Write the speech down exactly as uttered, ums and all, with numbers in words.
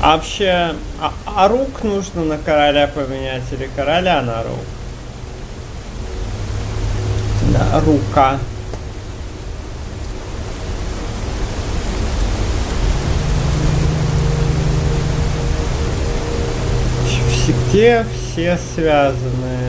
А вообще, а, а рук нужно на короля поменять или короля на рук? Да, рука. Все, все связаны.